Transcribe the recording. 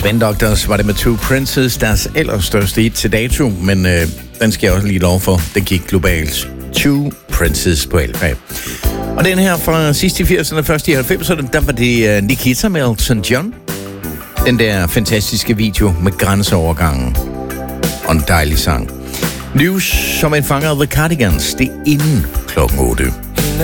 Spin Doctors var det med Two Princes, deres allerstørste hit til dato, men den skal jeg også lige lov for. Den gik globalt. Two Princes på LP. Og den her fra sidst i 80'erne, først i 90'erne, der var det Nikita med Elton John. Den der fantastiske video med grænseovergangen. Og en dejlig sang. News som en fanger af The Cardigans, det er inden klokken 8.